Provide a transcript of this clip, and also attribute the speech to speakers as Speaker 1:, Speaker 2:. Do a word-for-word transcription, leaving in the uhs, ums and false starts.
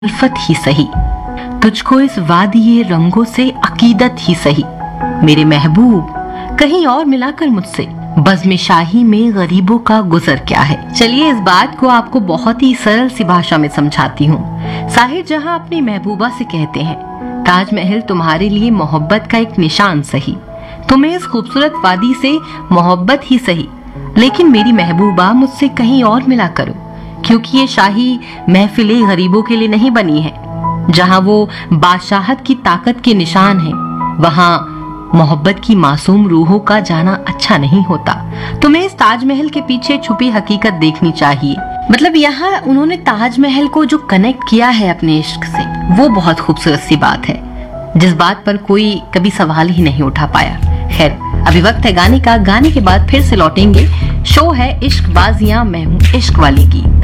Speaker 1: उल्फत ही सही, तुझको इस वादिये रंगों से अकीदत ही सही, मेरे महबूब कहीं और मिलाकर मुझसे बज़्म शाही में गरीबों का गुजर क्या है। चलिए इस बात को आपको बहुत ही सरल सी भाषा में समझाती हूँ। साहिर जहाँ अपनी महबूबा से कहते हैं, ताजमहल तुम्हारे लिए मोहब्बत का एक निशान सही, तुम्हें इस खूबसूरत वादी से मोहब्बत ही सही, लेकिन मेरी महबूबा मुझसे कहीं और मिला करो, क्योंकि ये शाही महफिले गरीबों के लिए नहीं बनी है। जहाँ वो बादशाहत की ताकत के निशान है, वहाँ मोहब्बत की मासूम रूहों का जाना अच्छा नहीं होता। तुम्हें इस ताजमहल के पीछे छुपी हकीकत देखनी चाहिए। मतलब यहाँ उन्होंने ताजमहल को जो कनेक्ट किया है अपने इश्क से, वो बहुत खूबसूरत सी बात है, जिस बात पर कोई कभी सवाल ही नहीं उठा पाया। खैर, अभी वक्त है गाने का, गाने के बाद फिर से लौटेंगे। शो है इश्क बाजियां, मैं हूँ इश्क वाली की।